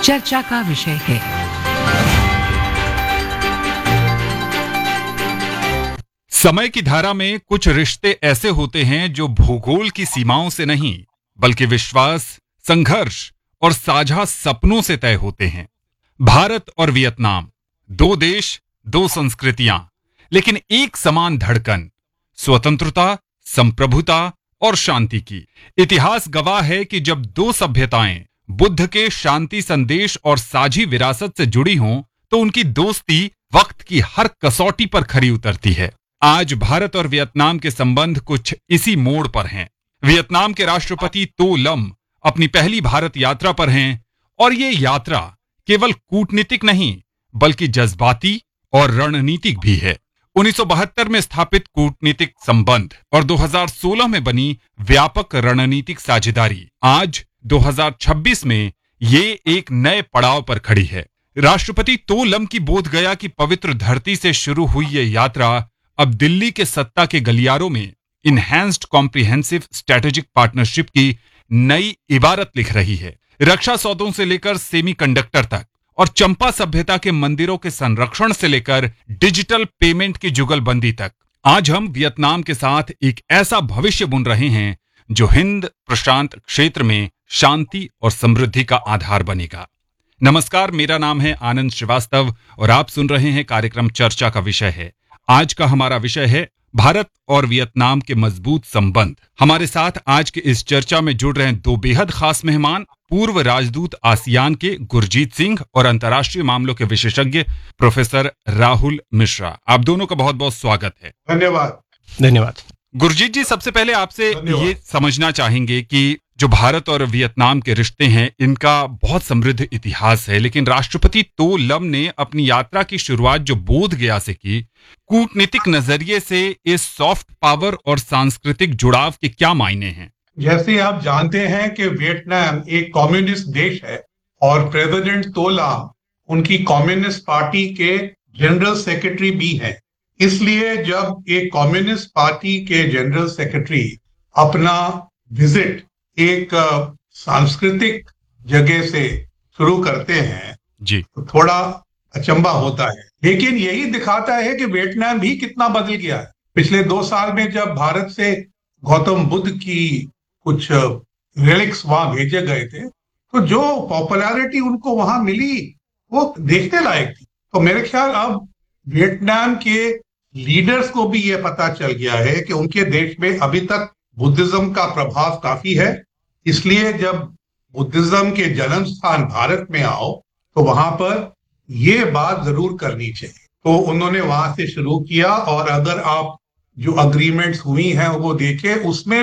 चर्चा का विषय है। समय की धारा में कुछ रिश्ते ऐसे होते हैं जो भूगोल की सीमाओं से नहीं, बल्कि विश्वास, संघर्ष और साझा सपनों से तय होते हैं। भारत और वियतनाम, दो देश, दो संस्कृतियां, लेकिन एक समान धड़कन, स्वतंत्रता, संप्रभुता और शांति की। इतिहास गवाह है कि जब दो सभ्यताएं बुद्ध के शांति संदेश और साझी विरासत से जुड़ी हों, तो उनकी दोस्ती वक्त की हर कसौटी पर खरी उतरती है। आज भारत और वियतनाम के संबंध कुछ इसी मोड़ पर हैं। वियतनाम के राष्ट्रपति तो लम अपनी पहली भारत यात्रा पर हैं, और ये यात्रा केवल कूटनीतिक नहीं, बल्कि जज्बाती और रणनीतिक भी है। 1972 में स्थापित कूटनीतिक संबंध और 2016 में बनी व्यापक रणनीतिक साझेदारी आज 2026 में ये एक नए पड़ाव पर खड़ी है। राष्ट्रपति तो लम की बोध गया की पवित्र धरती से शुरू हुई ये यात्रा अब दिल्ली के सत्ता के गलियारों में इनहैंस्ड कॉम्प्रिहेंसिव स्ट्रेटेजिक पार्टनरशिप की नई इबारत लिख रही है। रक्षा सौदों से लेकर सेमीकंडक्टर तक और चंपा सभ्यता के मंदिरों के संरक्षण से लेकर डिजिटल पेमेंट की जुगलबंदी तक, आज हम वियतनाम के साथ एक ऐसा भविष्य बुन रहे हैं जो हिंद प्रशांत क्षेत्र में शांति और समृद्धि का आधार बनेगा। नमस्कार, मेरा नाम है आनंद श्रीवास्तव और आप सुन रहे हैं कार्यक्रम चर्चा का विषय है। आज का हमारा विषय है भारत और वियतनाम के मजबूत संबंध। हमारे साथ आज के इस चर्चा में जुड़ रहे हैं दो बेहद खास मेहमान, पूर्व राजदूत आसियान के गुरजीत सिंह और अंतर्राष्ट्रीय मामलों के विशेषज्ञ प्रोफेसर राहुल मिश्रा। आप दोनों का बहुत बहुत स्वागत है। धन्यवाद। गुरजीत जी, सबसे पहले आपसे ये समझना चाहेंगे कि जो भारत और वियतनाम के रिश्ते हैं, इनका बहुत समृद्ध इतिहास है, लेकिन राष्ट्रपति तो लम ने अपनी यात्रा की शुरुआत जो बोध गया से की, कूटनीतिक नजरिए से इस सॉफ्ट पावर और सांस्कृतिक जुड़ाव के क्या मायने हैं? जैसे आप जानते हैं कि वियतनाम एक कम्युनिस्ट देश है और प्रेसिडेंट तो लम उनकी कम्युनिस्ट पार्टी के जनरल सेक्रेटरी भी हैं। इसलिए जब एक कम्युनिस्ट पार्टी के जनरल सेक्रेटरी अपना विजिट एक सांस्कृतिक जगह से शुरू करते हैं जी, तो थोड़ा अचंभा होता है, लेकिन यही दिखाता है कि वियतनाम भी कितना बदल गया है। पिछले 2 साल में जब भारत से गौतम बुद्ध की कुछ रिलिक्स वहां भेजे गए थे, तो जो पॉपुलैरिटी उनको वहां मिली वो देखने लायक थी। तो मेरे ख्याल अब वियतनाम के लीडर्स को भी ये पता चल गया है कि उनके देश में अभी तक बुद्धिज्म का प्रभाव काफी है। इसलिए जब बुद्धिज्म के जन्म स्थान भारत में आओ तो वहां पर ये बात जरूर करनी चाहिए। तो उन्होंने वहां से शुरू किया, और अगर आप जो अग्रीमेंट्स हुई हैं वो देखें, उसमें